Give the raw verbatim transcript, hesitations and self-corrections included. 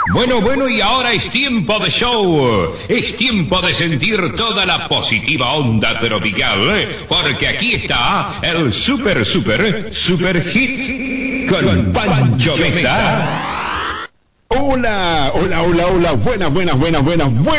Bueno, bueno, y ahora es tiempo de show. Es tiempo de sentir toda la positiva onda tropical, ¿eh? Porque aquí está el super, super, super hit con Pancho Mesa. Hola, hola, hola, hola. Buenas, buenas, buenas, buenas, buenas.